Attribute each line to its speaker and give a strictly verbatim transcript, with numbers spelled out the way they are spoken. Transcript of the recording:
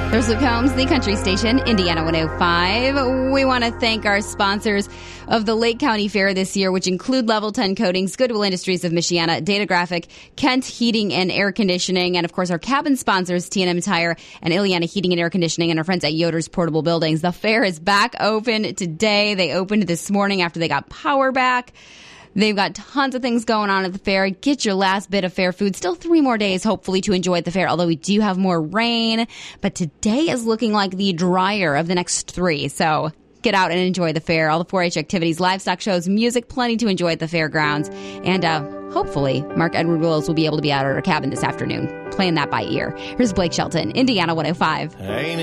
Speaker 1: There's Luke Combs, the country station, Indiana one oh five. We want to thank our sponsors of the Lake County Fair this year, which include Level ten Coatings, Goodwill Industries of Michiana, Data Graphic, Kent Heating and Air Conditioning, and of course our cabin sponsors, T and M Tire and Ileana Heating and Air Conditioning, and our friends at Yoder's Portable Buildings. The fair is back open today. They opened this morning after they got power back. They've got tons of things going on at the fair. Get your last bit of fair food. Still three more days, hopefully, to enjoy at the fair, although we do have more rain. But today is looking like the drier of the next three. So get out and enjoy the fair. All the four H activities, livestock shows, music, plenty to enjoy at the fairgrounds. And uh, hopefully, Mark Edward Willis will be able to be out at our cabin this afternoon, playing that by ear. Here's Blake Shelton, Indiana one oh five.